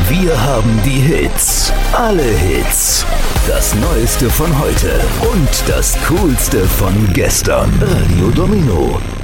Wir haben die Hits. Alle Hits. Das Neueste von heute und das Coolste von gestern. Radio Domino.